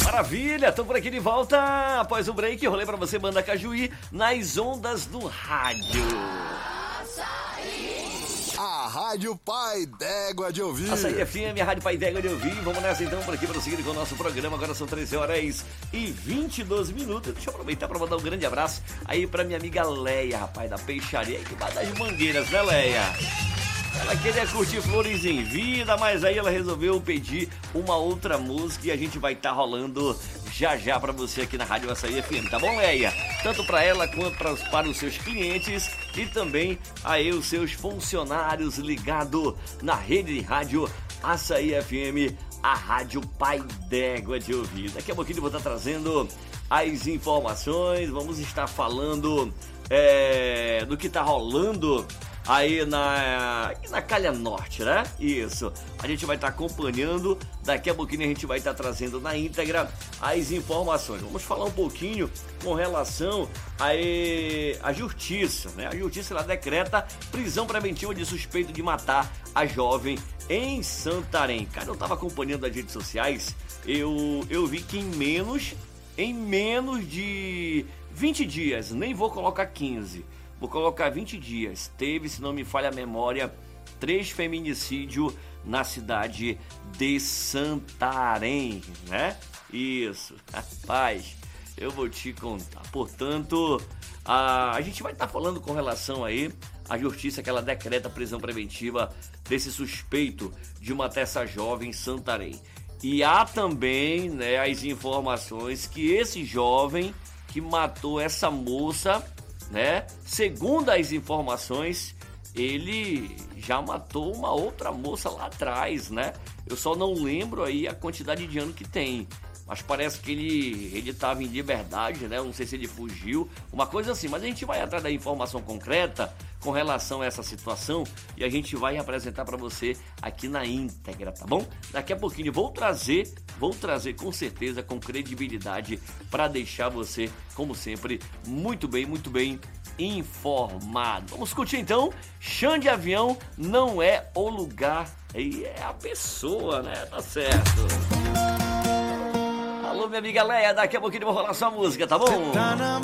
Maravilha, tô por aqui de volta após o break. Rolê pra você, Banda Cajuí, nas ondas do rádio. A Rádio Pai d'Égua de Ouvir. Açaí FM, a Rádio Pai d'Égua de Ouvir. Vamos nessa então por aqui para seguir com o nosso programa. Agora são 13h22. Deixa eu aproveitar para mandar um grande abraço aí pra minha amiga Leia, rapaz, da peixaria aqui das Mangueiras, né, Leia? Ela queria curtir Flores em Vida, mas aí ela resolveu pedir uma outra música e a gente vai estar rolando já pra você aqui na Rádio Açaí FM, tá bom, Leia? Tanto para ela quanto para os seus clientes e também aí os seus funcionários ligados na rede de rádio Açaí FM, a Rádio Pai d'Égua de Ouvir. Daqui a pouquinho eu vou estar trazendo as informações, vamos estar falando do que tá rolando aí na Calha Norte, né? Isso. A gente vai estar acompanhando. Daqui a pouquinho a gente vai estar trazendo na íntegra as informações. Vamos falar um pouquinho com relação à justiça, né? A justiça ela decreta prisão preventiva de suspeito de matar a jovem em Santarém. Cara, eu estava acompanhando as redes sociais. Eu vi que em menos de 20 dias, nem vou colocar 15, vou colocar 20 dias, teve, se não me falha a memória, 3 feminicídios na cidade de Santarém, né? Isso, rapaz, eu vou te contar. Portanto, a gente vai estar falando com relação aí à justiça que ela decreta a prisão preventiva desse suspeito de matar essa jovem em Santarém. E há também, né, as informações que esse jovem que matou essa moça, né, segundo as informações, ele já matou uma outra moça lá atrás, né? Eu só não lembro aí a quantidade de ano que tem, mas parece que ele estava em liberdade, né? Eu não sei se ele fugiu, uma coisa assim, mas a gente vai atrás da informação concreta com relação a essa situação e a gente vai apresentar para você aqui na íntegra, tá bom? Daqui a pouquinho vou trazer com certeza, com credibilidade, para deixar você, como sempre, muito bem informado. Vamos curtir então, Xande Avião, Não É o Lugar, e é a pessoa, né? Tá certo. Alô, minha amiga Leia, daqui a pouquinho eu vou rolar sua música, tá bom?